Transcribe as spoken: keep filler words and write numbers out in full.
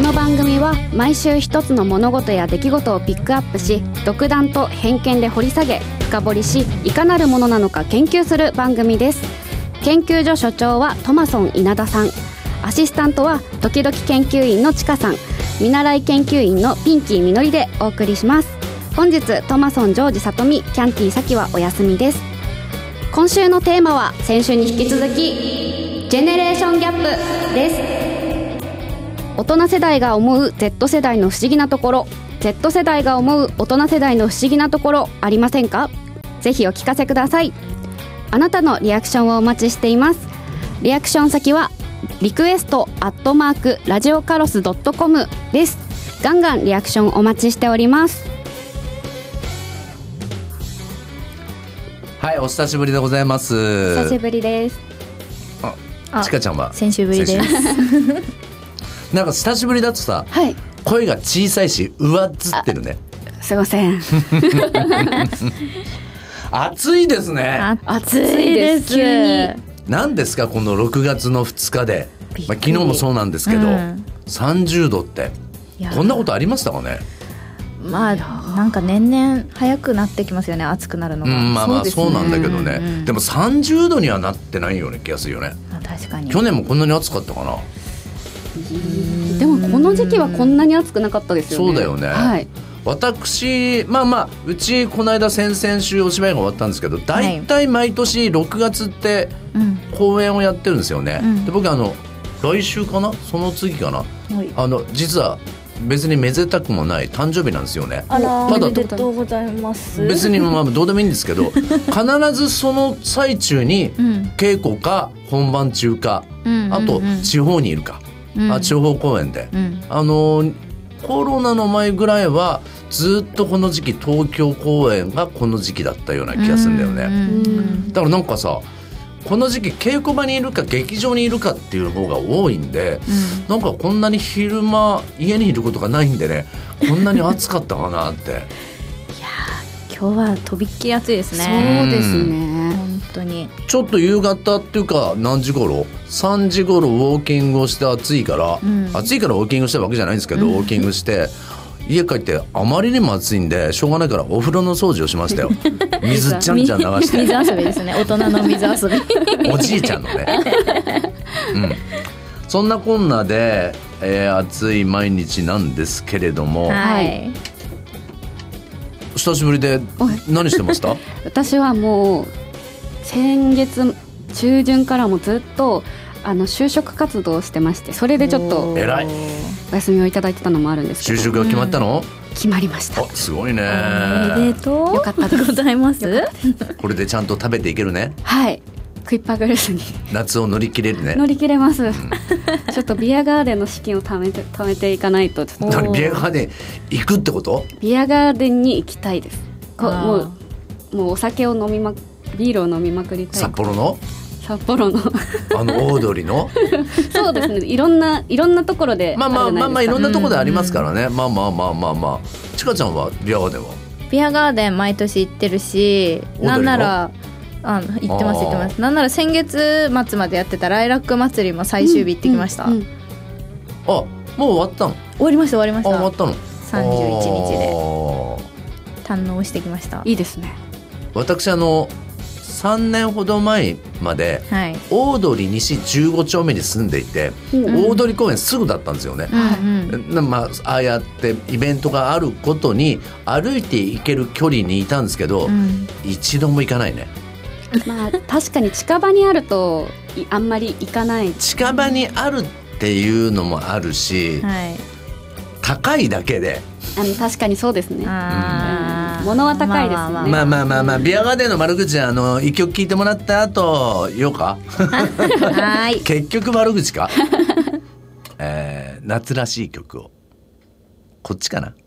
の番組は毎週一つの物事や出来事をピックアップし、独断と偏見で掘り下げ深掘りし、いかなるものなのか研究する番組です。研究所所長はトマソン稲田さん、アシスタントは時々研究員のちかさん、見習い研究員のピンキーみのりでお送りします。本日トマソンジョージさとみ、キャンティさきはお休みです。今週のテーマは先週に引き続きジェネレーションギャップです。大人世代が思う Z 世代の不思議なところ、 Z 世代が思う大人世代の不思議なところありませんか？ぜひお聞かせください。あなたのリアクションをお待ちしています。リアクション先はリクエストアットマークラジオカロス ドットコム です。ガンガンリアクションお待ちしております。 はい、お久しぶりでございます。 久しぶりです。 あ、ちかちゃんは先週ぶりですなんか久しぶりだとさ、はい、声が小さいし上ずってるね。 すいません暑いですね。 暑いです急に。 何ですかこのろくがつのふつかで、まあ、昨日もそうなんですけど、うん、さんじゅうどってこんなことありましたかね。 まあなんか年々早くなってきますよね、暑くなるのが、うん、 まあまあそうなんだけどね、うん、でもさんじゅうどにはなってないような気がするよね。 確かに去年もこんなに暑かったかな。 でもこの時期はこんなに暑くなかったですよね。 そうだよね、はい、私まあまあうちこの間先々週お芝居が終わったんですけど、だいたい毎年ろくがつって公演をやってるんですよね、うん、で僕あの来週かなその次かな、はい、あの実は別にめでたくもない誕生日なんですよね。 あら、おめでとうございます。 別にまあどうでもいいんですけど必ずその最中に稽古か本番中か、うん、あと地方にいるか、うん、あ地方公演で、うん、あのコロナの前ぐらいはずっとこの時期東京公演がこの時期だったような気がするんだよね、うん、だからなんかさこの時期稽古場にいるか劇場にいるかっていう方が多いんで、うん、なんかこんなに昼間家にいることがないんでね、こんなに暑かったかなっていや今日はとびっきり暑いですね。 そうですね、 本当にちょっと夕方っていうか何時頃さんじ頃ウォーキングをして暑いから、うん、暑いからウォーキングしたわけじゃないんですけど、うん、ウォーキングして家帰ってあまりにも暑いんでしょうがないからお風呂の掃除をしましたよ水ちゃんちゃん流して水遊びですね、大人の水遊びおじいちゃんのね、うん、そんなこんなで、えー、暑い毎日なんですけれども、はい、久しぶりで何してました私はもう先月中旬からもずっとあの就職活動をしてまして、それでちょっと偉いお休みをいただいてたのもあるんですけど。 就職が決まったの？ 決まりました。 すごいね。 おめでとう。 よかったでございます。 これでちゃんと食べていけるね。 はい、クイッパーグルースに夏を乗り切れるね。 乗り切れます、うん、ちょっとビアガーデンの資金を貯めて貯めていかないと。ちょっとビアガーデン行くってこと？ ビアガーデンに行きたいです。こもうもうお酒を飲みまビールを飲みまくりたい。 札幌の札幌のあの大通りのそうですね、いろんないろんなところでまあまあまあまあいろんなところでありますからね、うんうん、まあまあまあまあまあ。ちかちゃんはビアガーデンはビアガーデン毎年行ってるし、なんならあ行ってます行ってます。なんなら先月末までやってたライラック祭りも最終日行ってきました、うんうんうん、 あもう終わったの？ 終わりました終わりました。 あ終わったのさんじゅういちにちで堪能してきました。 いいですね。 私あのさんねんほど前まで、はい、大通西じゅうご丁目に住んでいて、うん、大通公園すぐだったんですよね、うんうんまあ、ああやってイベントがあることに歩いて行ける距離にいたんですけど、うん、一度も行かないね。 まあ確かに近場にあるとあんまり行かない。 近場にあるっていうのもあるし、はい、高いだけであの確かにそうですね。あ、うん、物は高いですよね。 まあまあまあまあビアガーデンの悪口あの一曲聴いてもらった後言おうかはい結局悪口か、えー、夏らしい曲をこっちかな。